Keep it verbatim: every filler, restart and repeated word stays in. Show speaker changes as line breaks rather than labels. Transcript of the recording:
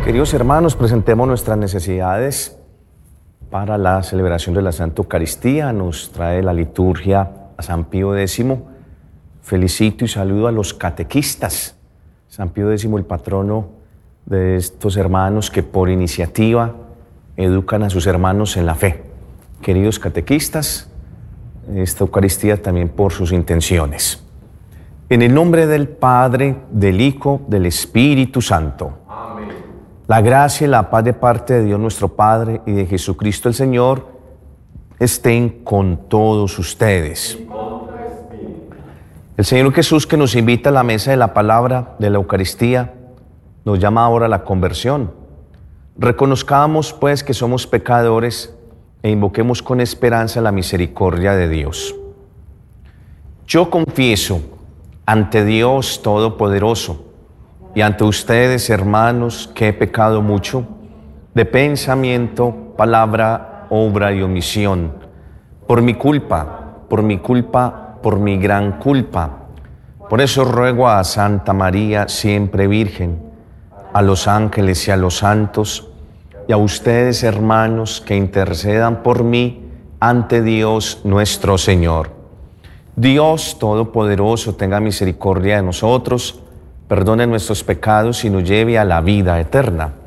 Queridos hermanos, presentemos nuestras necesidades para la celebración de la Santa Eucaristía. Nos trae la liturgia a San Pío X. Felicito y saludo a los catequistas. San Pío X, el patrono de estos hermanos que por iniciativa educan a sus hermanos en la fe. Queridos catequistas, esta Eucaristía también por sus intenciones. En el nombre del Padre, del Hijo, del Espíritu Santo. Amén. La gracia y la paz de parte de Dios nuestro Padre y de Jesucristo el Señor estén con todos ustedes. El Señor Jesús, que nos invita a la mesa de la palabra de la Eucaristía, nos llama ahora a la conversión. Reconozcamos pues que somos pecadores e invoquemos con esperanza la misericordia de Dios. Yo confieso ante Dios Todopoderoso y ante ustedes, hermanos, que he pecado mucho de pensamiento, palabra, obra y omisión, por mi culpa, por mi culpa, por mi gran culpa. Por eso ruego a Santa María, siempre Virgen, a los ángeles y a los santos, y a ustedes, hermanos, que intercedan por mí ante Dios nuestro Señor. Dios Todopoderoso tenga misericordia de nosotros, perdone nuestros pecados y nos lleve a la vida eterna.